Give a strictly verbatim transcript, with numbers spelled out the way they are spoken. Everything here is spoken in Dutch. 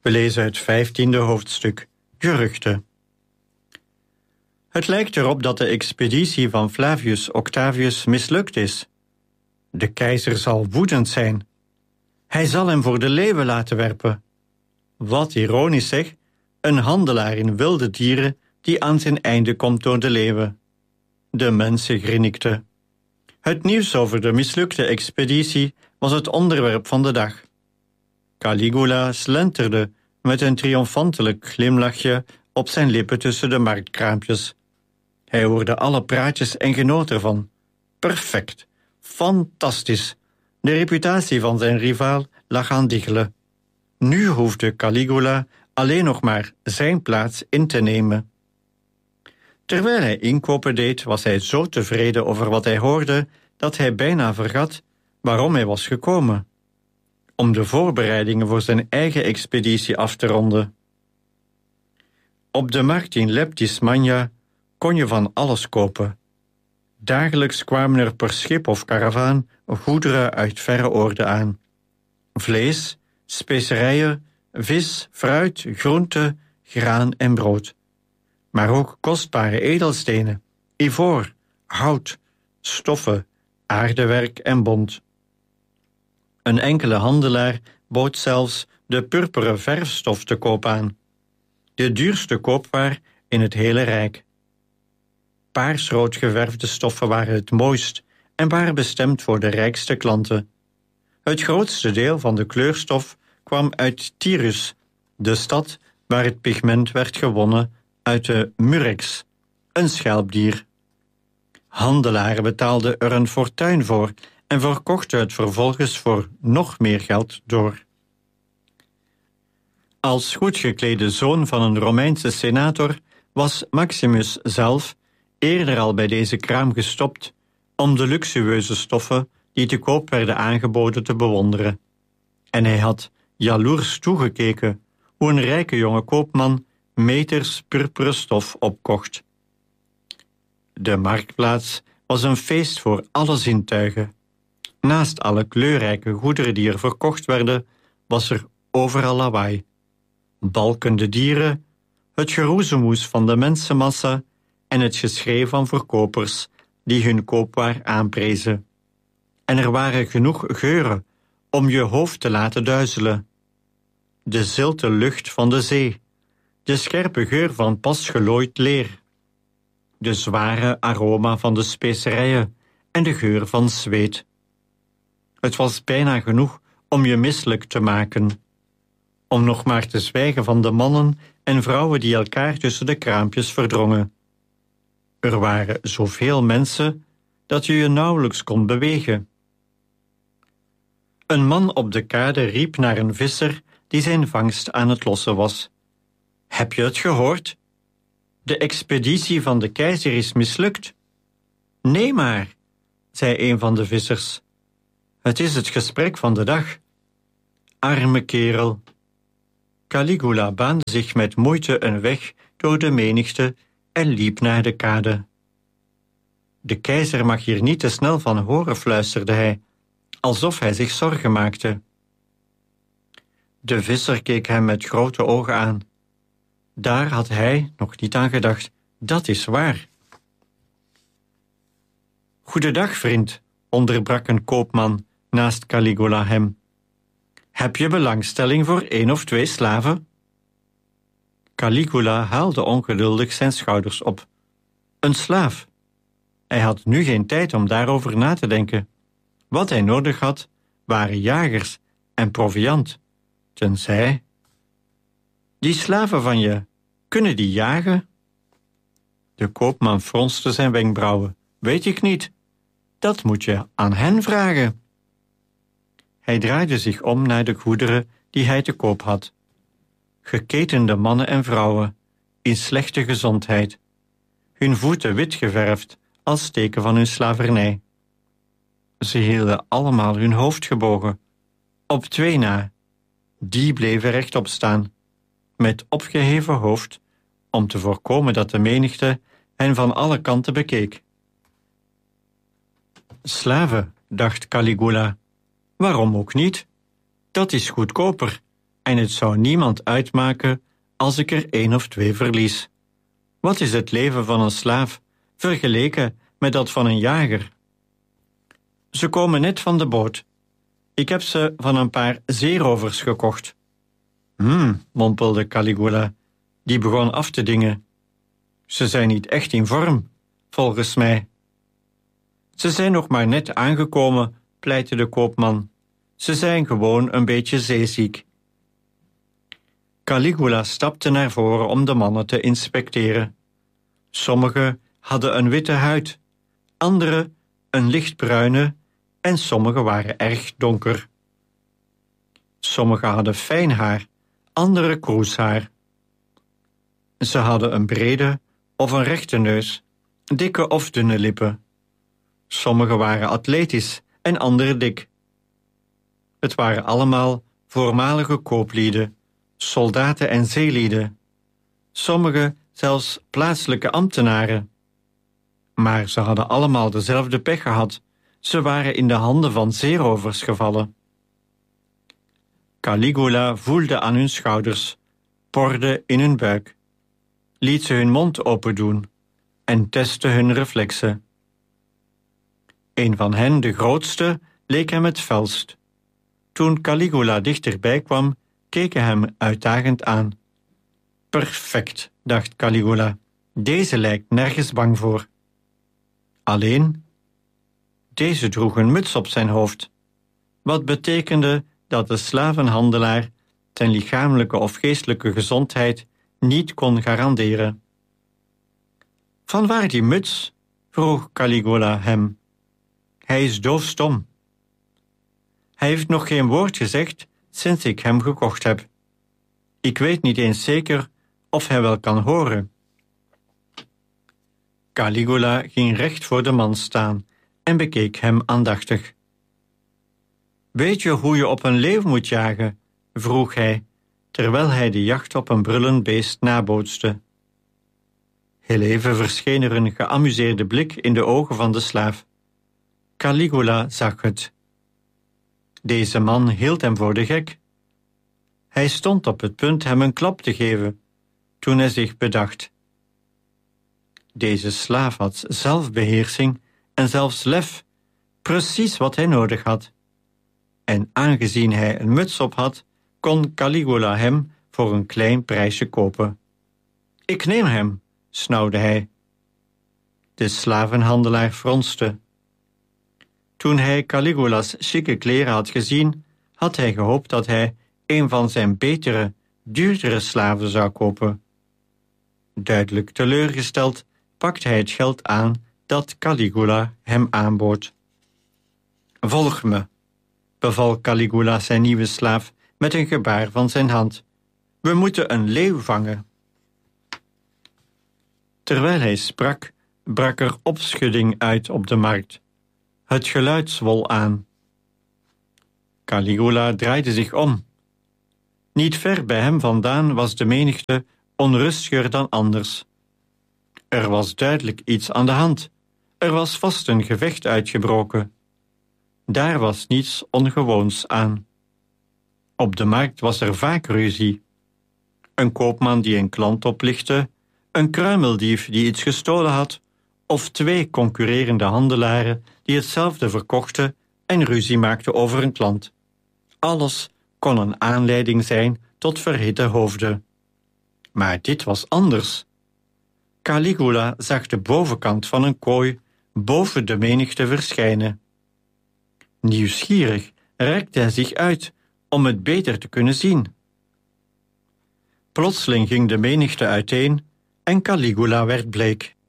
We lezen het vijftiende hoofdstuk, Geruchten. Het lijkt erop dat de expeditie van Flavius Octavius mislukt is. De keizer zal woedend zijn. Hij zal hem voor de leeuwen laten werpen. Wat ironisch zeg, een handelaar in wilde dieren die aan zijn einde komt door de leeuwen. De mensen grinnikten. Het nieuws over de mislukte expeditie was het onderwerp van de dag. Caligula slenterde met een triomfantelijk glimlachje op zijn lippen tussen de marktkraampjes. Hij hoorde alle praatjes en genoot ervan. Perfect, fantastisch. De reputatie van zijn rivaal lag aan diggelen. Nu hoefde Caligula alleen nog maar zijn plaats in te nemen. Terwijl hij inkopen deed, was hij zo tevreden over wat hij hoorde dat hij bijna vergat waarom hij was gekomen. Om de voorbereidingen voor zijn eigen expeditie af te ronden. Op de markt in Leptis Magna kon je van alles kopen. Dagelijks kwamen er per schip of karavaan goederen uit verre oorden aan. Vlees, specerijen, vis, fruit, groenten, graan en brood. Maar ook kostbare edelstenen, ivoor, hout, stoffen, aardewerk en bont. Een enkele handelaar bood zelfs de purperen verfstof te koop aan. De duurste koopwaar in het hele rijk. Paarsrood geverfde stoffen waren het mooist en waren bestemd voor de rijkste klanten. Het grootste deel van de kleurstof kwam uit Tyrus, de stad waar het pigment werd gewonnen uit de murex, een schelpdier. Handelaren betaalden er een fortuin voor en verkochten het vervolgens voor nog meer geld door. Als goed geklede zoon van een Romeinse senator was Maximus zelf eerder al bij deze kraam gestopt om de luxueuze stoffen die te koop werden aangeboden te bewonderen. En hij had jaloers toegekeken hoe een rijke jonge koopman meters purperen stof opkocht. De marktplaats was een feest voor alle zintuigen. Naast alle kleurrijke goederen die er verkocht werden, was er overal lawaai. Balkende dieren, het geroezemoes van de mensenmassa en het geschreeuw van verkopers die hun koopwaar aanprezen. En er waren genoeg geuren om je hoofd te laten duizelen. De zilte lucht van de zee, de scherpe geur van pas gelooid leer, de zware aroma van de specerijen en de geur van zweet. Het was bijna genoeg om je misselijk te maken. Om nog maar te zwijgen van de mannen en vrouwen die elkaar tussen de kraampjes verdrongen. Er waren zoveel mensen dat je je nauwelijks kon bewegen. Een man op de kade riep naar een visser die zijn vangst aan het lossen was. Heb je het gehoord? De expeditie van de keizer is mislukt. Nee maar, zei een van de vissers. Het is het gesprek van de dag. Arme kerel. Caligula baande zich met moeite een weg door de menigte en liep naar de kade. De keizer mag hier niet te snel van horen, fluisterde hij, alsof hij zich zorgen maakte. De visser keek hem met grote ogen aan. Daar had hij nog niet aan gedacht. Dat is waar. Goedendag, vriend, onderbrak een koopman naast Caligula hem. Heb je belangstelling voor één of twee slaven? Caligula haalde ongeduldig zijn schouders op. Een slaaf. Hij had nu geen tijd om daarover na te denken. Wat hij nodig had, waren jagers en proviand. Tenzij... Die slaven van je, kunnen die jagen? De koopman fronste zijn wenkbrauwen. Weet ik niet. Dat moet je aan hen vragen. Hij draaide zich om naar de goederen die hij te koop had. Geketende mannen en vrouwen, in slechte gezondheid, hun voeten wit geverfd als teken van hun slavernij. Ze hielden allemaal hun hoofd gebogen, op twee na. Die bleven rechtop staan, met opgeheven hoofd, om te voorkomen dat de menigte hen van alle kanten bekeek. Slaven, dacht Caligula, waarom ook niet? Dat is goedkoper en het zou niemand uitmaken als ik er één of twee verlies. Wat is het leven van een slaaf vergeleken met dat van een jager? Ze komen net van de boot. Ik heb ze van een paar zeerovers gekocht. Hmm, mompelde Caligula, die begon af te dingen. Ze zijn niet echt in vorm, volgens mij. Ze zijn nog maar net aangekomen, pleitte de koopman. Ze zijn gewoon een beetje zeeziek. Caligula stapte naar voren om de mannen te inspecteren. Sommigen hadden een witte huid, anderen een lichtbruine en sommigen waren erg donker. Sommigen hadden fijn haar, anderen kroeshaar. Ze hadden een brede of een rechte neus, dikke of dunne lippen. Sommigen waren atletisch en anderen dik. Het waren allemaal voormalige kooplieden, soldaten en zeelieden. Sommigen zelfs plaatselijke ambtenaren. Maar ze hadden allemaal dezelfde pech gehad. Ze waren in de handen van zeerovers gevallen. Caligula voelde aan hun schouders, porde in hun buik, liet ze hun mond opendoen en testte hun reflexen. Een van hen, de grootste, leek hem het felst. Toen Caligula dichterbij kwam, keek hij hem uitdagend aan. Perfect, dacht Caligula. Deze lijkt nergens bang voor. Alleen, deze droeg een muts op zijn hoofd, wat betekende dat de slavenhandelaar zijn lichamelijke of geestelijke gezondheid niet kon garanderen. Vanwaar die muts? Vroeg Caligula hem. Hij is doofstom. Hij heeft nog geen woord gezegd sinds ik hem gekocht heb. Ik weet niet eens zeker of hij wel kan horen. Caligula ging recht voor de man staan en bekeek hem aandachtig. Weet je hoe je op een leeuw moet jagen? Vroeg hij, terwijl hij de jacht op een brullend beest nabootste. Heel even verscheen er een geamuseerde blik in de ogen van de slaaf. Caligula zag het. Deze man hield hem voor de gek. Hij stond op het punt hem een klap te geven, toen hij zich bedacht. Deze slaaf had zelfbeheersing en zelfs lef, precies wat hij nodig had. En aangezien hij een muts op had, kon Caligula hem voor een klein prijsje kopen. Ik neem hem, snauwde hij. De slavenhandelaar fronste. Toen hij Caligula's chique kleren had gezien, had hij gehoopt dat hij een van zijn betere, duurdere slaven zou kopen. Duidelijk teleurgesteld pakte hij het geld aan dat Caligula hem aanbood. Volg me, beval Caligula zijn nieuwe slaaf met een gebaar van zijn hand. We moeten een leeuw vangen. Terwijl hij sprak, brak er opschudding uit op de markt. Het geluid zwol aan. Caligula draaide zich om. Niet ver bij hem vandaan was de menigte onrustiger dan anders. Er was duidelijk iets aan de hand. Er was vast een gevecht uitgebroken. Daar was niets ongewoons aan. Op de markt was er vaak ruzie. Een koopman die een klant oplichtte, een kruimeldief die iets gestolen had, of twee concurrerende handelaren die hetzelfde verkochten en ruzie maakten over een klant. Alles kon een aanleiding zijn tot verhitte hoofden. Maar dit was anders. Caligula zag de bovenkant van een kooi boven de menigte verschijnen. Nieuwsgierig rekte hij zich uit om het beter te kunnen zien. Plotseling ging de menigte uiteen en Caligula werd bleek.